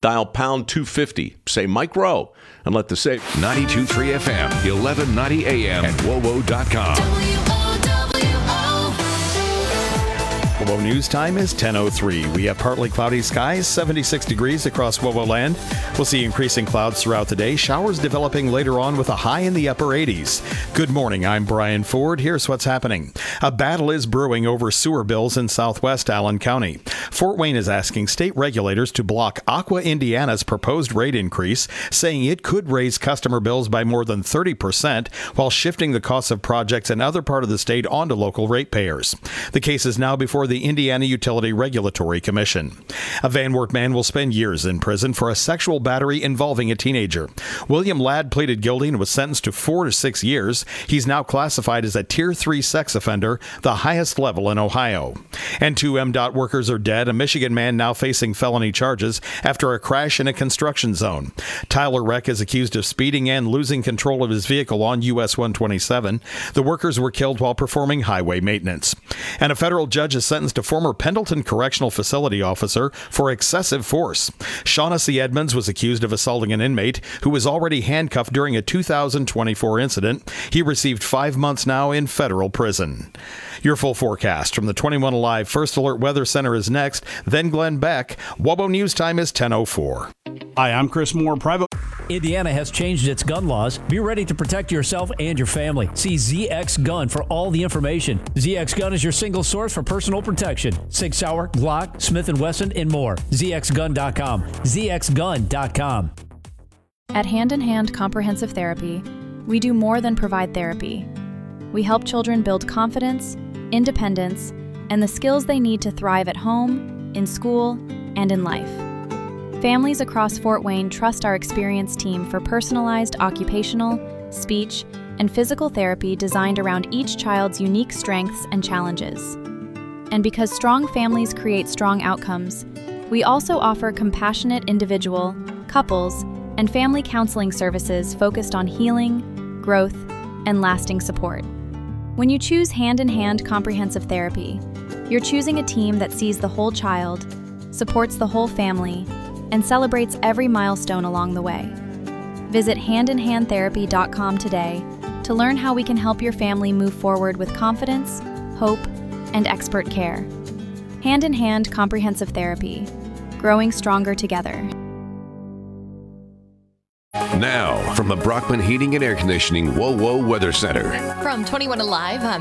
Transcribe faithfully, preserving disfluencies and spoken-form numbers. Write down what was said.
dial pound two fifty. Say Mike Rowe and let the save. ninety-two point three F M, eleven ninety A M, and W O W O dot com. W O W O News time is ten oh three. We have partly cloudy skies, seventy-six degrees across W O W O land. We'll see increasing clouds throughout the day, showers developing later on with a high in the upper eighties. Good morning, I'm Brian Ford. Here's what's happening. A battle is brewing over sewer bills in southwest Allen County. Fort Wayne is asking state regulators to block Aqua Indiana's proposed rate increase, saying it could raise customer bills by more than thirty percent while shifting the costs of projects in other part of the state onto local ratepayers. The case is now before the Indiana Utility Regulatory Commission. A Van Wert man will spend years in prison for a sexual battery involving a teenager. William Ladd pleaded guilty and was sentenced to four to six years. He's now classified as a Tier three sex offender, the highest level in Ohio. And two M DOT workers are dead. A Michigan man now facing felony charges after a crash in a construction zone. Tyler Reck is accused of speeding and losing control of his vehicle on U S one twenty-seven. The workers were killed while performing highway maintenance. And a federal judge is sentenced a former Pendleton Correctional Facility officer for excessive force. Shaughnessy Edmonds was accused of assaulting an inmate who was already handcuffed during a two thousand twenty-four incident. He received five months now in federal prison. Your full forecast from the twenty-one Alive First Alert Weather Center is next, then Glenn Beck. W O W O News time is ten oh four. Hi, I'm Chris Moore, Private. Indiana has changed its gun laws. Be ready to protect yourself and your family. See Z X Gun for all the information. Z X Gun is your single source for personal protection. Sig Sauer, Glock, Smith and Wesson, and more. Z X gun dot com. Z X gun dot com. At Hand in Hand Comprehensive Therapy, we do more than provide therapy. We help children build confidence, independence, and the skills they need to thrive at home, in school, and in life. Families across Fort Wayne trust our experienced team for personalized occupational, speech, and physical therapy designed around each child's unique strengths and challenges. And because strong families create strong outcomes, we also offer compassionate individual, couples, and family counseling services focused on healing, growth, and lasting support. When you choose Hand in Hand Comprehensive Therapy, you're choosing a team that sees the whole child, supports the whole family, and celebrates every milestone along the way. Visit hand in hand therapy dot com today to learn how we can help your family move forward with confidence, hope, and expert care. Hand in Hand Comprehensive Therapy, growing stronger together. Now, from the Brockman Heating and Air Conditioning W O W O Weather Center. From twenty-one Alive, I'm